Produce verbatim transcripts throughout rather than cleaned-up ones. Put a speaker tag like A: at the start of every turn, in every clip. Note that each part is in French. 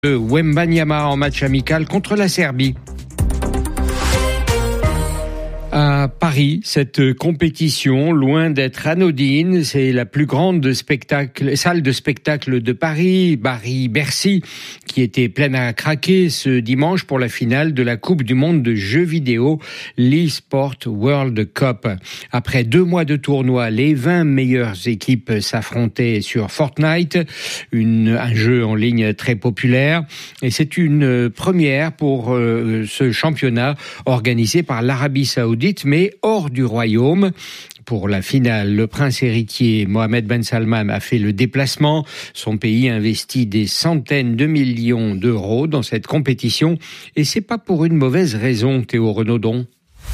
A: de Wembanyama en match amical contre la Serbie. À Paris, cette compétition, loin d'être anodine, c'est la plus grande spectacle, salle de spectacle de Paris, Paris-Bercy, qui était pleine à craquer ce dimanche pour la finale de la Coupe du monde de jeux vidéo, l'eSport World Cup. Après deux mois de tournoi, les vingt meilleures équipes s'affrontaient sur Fortnite, une, un jeu en ligne très populaire. Et c'est une première pour euh, ce championnat organisé par l'Arabie Saoudite, mais hors du royaume. Pour la finale, le prince héritier Mohammed Ben Salman a fait le déplacement. Son pays investit des centaines de millions d'euros dans cette compétition. Et c'est pas pour une mauvaise raison, Théo Renaudon.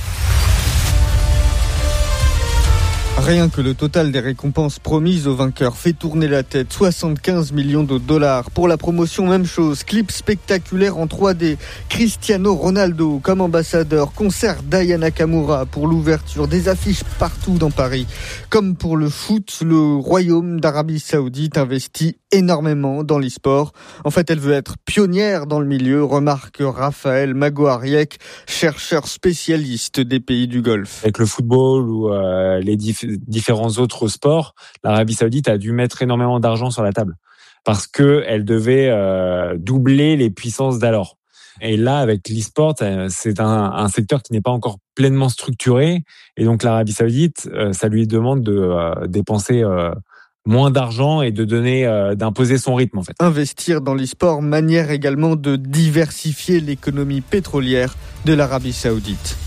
B: Rien que le total des récompenses promises aux vainqueurs fait tourner la tête. soixante-quinze millions de dollars. Pour la promotion, même chose. Clip spectaculaire en trois D. Cristiano Ronaldo comme ambassadeur. Concert d'Aya Nakamura pour l'ouverture. Des affiches partout dans Paris. Comme pour le foot, le royaume d'Arabie Saoudite investit énormément dans l'e-sport. En fait, elle veut être pionnière dans le milieu, remarque Raphaël Magoariec, chercheur spécialiste des pays du Golfe.
C: Avec le football ou euh, les diff- différents autres sports, l'Arabie Saoudite a dû mettre énormément d'argent sur la table parce que elle devait euh, doubler les puissances d'alors. Et là, avec l'e-sport, c'est un, un secteur qui n'est pas encore pleinement structuré, et donc l'Arabie Saoudite, euh, ça lui demande de euh, dépenser euh, moins d'argent et de donner, euh, d'imposer son rythme en fait.
B: Investir dans l'e-sport, manière également de diversifier l'économie pétrolière de l'Arabie Saoudite.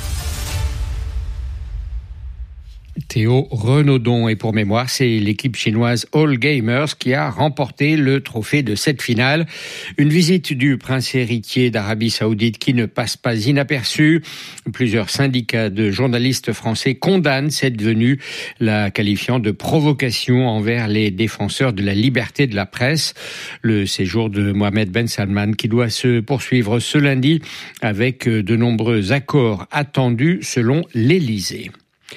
A: Théo Renaudon. Et pour mémoire, c'est l'équipe chinoise All Gamers qui a remporté le trophée de cette finale. Une visite du prince héritier d'Arabie Saoudite qui ne passe pas inaperçue. Plusieurs syndicats de journalistes français condamnent cette venue, la qualifiant de provocation envers les défenseurs de la liberté de la presse. Le séjour de Mohammed Ben Salman qui doit se poursuivre ce lundi avec de nombreux accords attendus selon l'Élysée.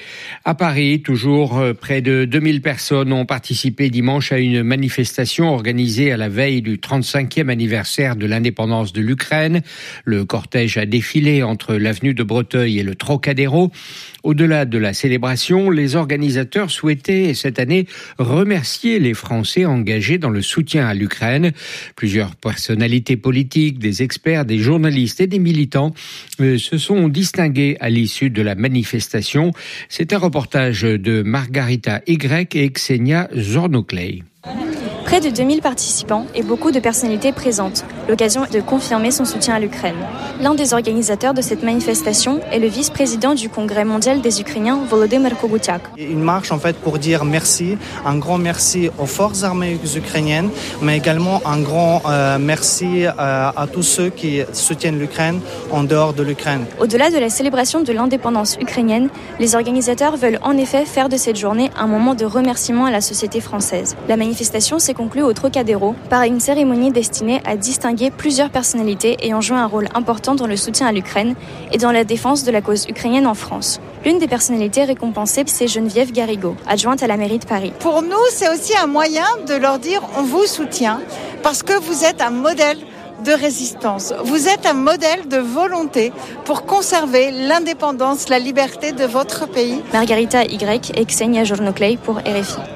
A: À Paris, toujours près de deux mille personnes ont participé dimanche à une manifestation organisée à la veille du trente-cinquième anniversaire de l'indépendance de l'Ukraine. Le cortège a défilé entre l'avenue de Breteuil et le Trocadéro. Au-delà de la célébration, les organisateurs souhaitaient cette année remercier les Français engagés dans le soutien à l'Ukraine. Plusieurs personnalités politiques, des experts, des journalistes et des militants euh, se sont distingués à l'issue de la manifestation. C'est un reportage de Margarita Y et Xenia Zornoclay.
D: Près de deux mille participants et beaucoup de personnalités présentes. L'occasion de confirmer son soutien à l'Ukraine. L'un des organisateurs de cette manifestation est le vice-président du Congrès mondial des Ukrainiens, Volodymyr Kogoutiak.
E: Une marche en fait pour dire merci, un grand merci aux forces armées ukrainiennes, mais également un grand euh, merci euh, à tous ceux qui soutiennent l'Ukraine en dehors de l'Ukraine.
D: Au-delà de la célébration de l'indépendance ukrainienne, les organisateurs veulent en effet faire de cette journée un moment de remerciement à la société française. La manifestation s'est conclue au Trocadéro par une cérémonie destinée à distinguer plusieurs personnalités ayant joué un rôle important dans le soutien à l'Ukraine et dans la défense de la cause ukrainienne en France. L'une des personnalités récompensées, c'est Geneviève Garrigou, adjointe à la mairie de Paris.
F: Pour nous, c'est aussi un moyen de leur dire on vous soutient parce que vous êtes un modèle de résistance. Vous êtes un modèle de volonté pour conserver l'indépendance, la liberté de votre pays.
D: Margarita Y et Xenia Zornoclay pour R F I.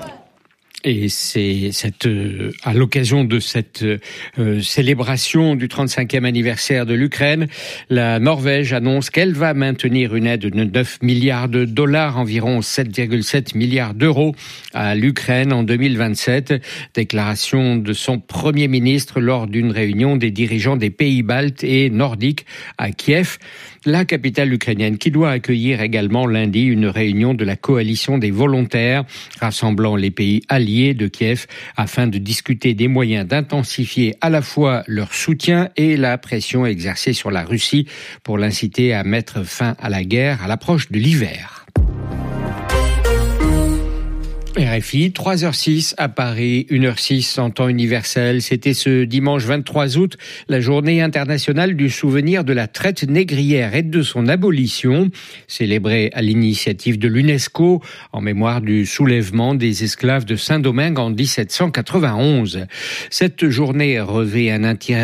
A: Et c'est cette, euh, à l'occasion de cette euh, célébration du trente-cinquième anniversaire de l'Ukraine, la Norvège annonce qu'elle va maintenir une aide de neuf milliards de dollars, environ sept virgule sept milliards d'euros à l'Ukraine en deux mille vingt-sept. Déclaration de son Premier ministre lors d'une réunion des dirigeants des pays baltes et nordiques à Kiev, la capitale ukrainienne, qui doit accueillir également lundi une réunion de la coalition des volontaires rassemblant les pays alliés de Kiev afin de discuter des moyens d'intensifier à la fois leur soutien et la pression exercée sur la Russie pour l'inciter à mettre fin à la guerre à l'approche de l'hiver. Et R F I, trois heures six à Paris, une heure six en temps universel. C'était ce dimanche vingt-trois août, la journée internationale du souvenir de la traite négrière et de son abolition, célébrée à l'initiative de l'UNESCO en mémoire du soulèvement des esclaves de Saint-Domingue en dix-sept cent quatre-vingt-onze. Cette journée revêt un intérêt